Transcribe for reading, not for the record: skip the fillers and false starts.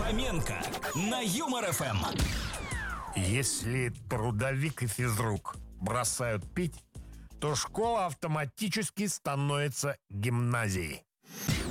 Фоменко на Юмор ФМ. Если трудовик и физрук бросают пить, то школа автоматически становится гимназией.